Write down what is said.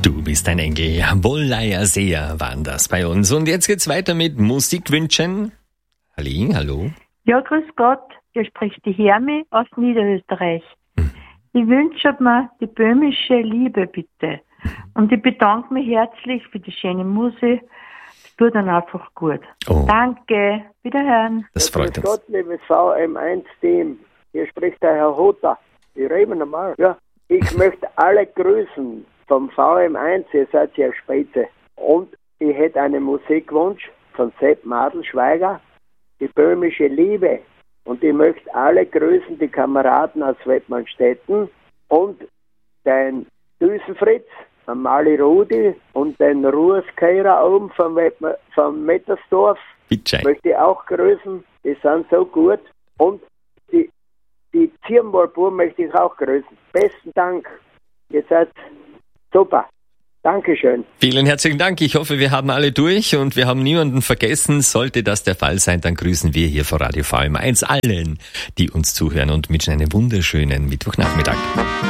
Du bist ein Engel. Wollleier Seher waren das bei uns. Und jetzt geht's weiter mit Musikwünschen. Halli, hallo. Ja, grüß Gott. Hier spricht die Hermi aus Niederösterreich. Ich wünsche mir die böhmische Liebe, bitte. Und ich bedanke mich herzlich für die schöne Musik. Es tut dann einfach gut. Oh. Danke. Wiederhören. Das freut Grüß uns. Gott, liebes VM1-Team. Hier spricht der Herr Hotter. Ich rede normal. Ja, ich möchte alle grüßen vom VM1. Ihr seid sehr Spitze. Und ich hätte einen Musikwunsch von Sepp Madelschweiger, die böhmische Liebe. Und ich möchte alle grüßen, die Kameraden aus Wettmannstetten und den Düsenfritz, den Mali Rudi und den Ruheskeirer oben vom Mettersdorf. Bitte. Möchte ich auch grüßen, die sind so gut. Und die Zirnwaldbuben möchte ich auch grüßen. Besten Dank, ihr seid super. Dankeschön. Vielen herzlichen Dank. Ich hoffe, wir haben alle durch und wir haben niemanden vergessen. Sollte das der Fall sein, dann grüßen wir hier vor Radio VM1 allen, die uns zuhören und wünschen einen wunderschönen Mittwochnachmittag.